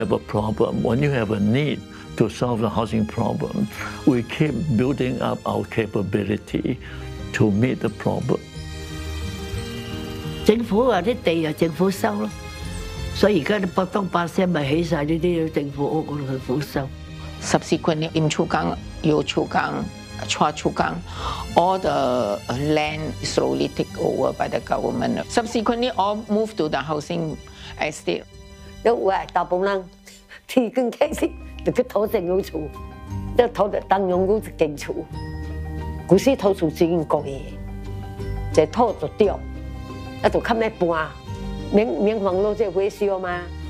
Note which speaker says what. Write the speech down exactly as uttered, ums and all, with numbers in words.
Speaker 1: have a problem, when you have a need to solve the housing problem, we keep building up our capability to meet the problem.
Speaker 2: 政府話啲地由政府收咯，所以而家啲北東八仙咪起晒呢啲政府屋，政府收。
Speaker 3: Subsequently, Im Chu Kang, Yo Chu Kang, Chua Chu Kang, all the land is slowly taken over by the government. Subsequently, all moved to the housing estate.
Speaker 4: 有話大部分人提供開始就去土政府處，即土當用嗰隻警處，嗰時土處已經過嘢，就土就掉，一度冚咩搬，免免房路即維修嘛。